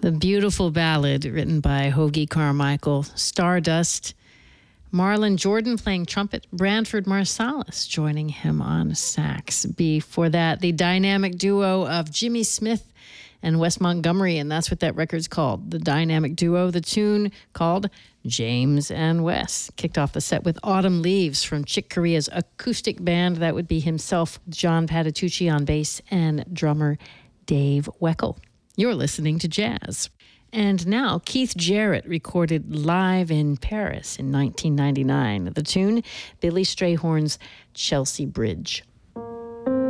The beautiful ballad written by Hoagy Carmichael, Stardust. Marlon Jordan playing trumpet, Branford Marsalis joining him on sax. Before that, the dynamic duo of Jimmy Smith and Wes Montgomery, and that's what that record's called, the dynamic duo. The tune called James and Wes. Kicked off the set with Autumn Leaves from Chick Corea's acoustic band. That would be himself, John Patitucci on bass, and drummer Dave Weckl. You're listening to Jazz. And now, Keith Jarrett recorded live in Paris in 1999. The tune, Billy Strayhorn's Chelsea Bridge.